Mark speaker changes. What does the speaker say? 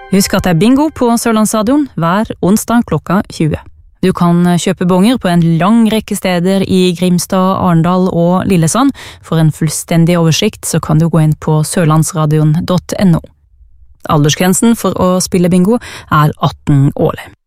Speaker 1: Husk at det er bingo på Sørlandsradioen hver onsdag klokka 20. Du kan kjøpe bonger på en lang rekke steder i Grimstad, Arendal og Lillesand. For en fullstendig oversikt så kan du gå inn på sørlandsradion.no. Aldersgrensen for å spille bingo er 18 år.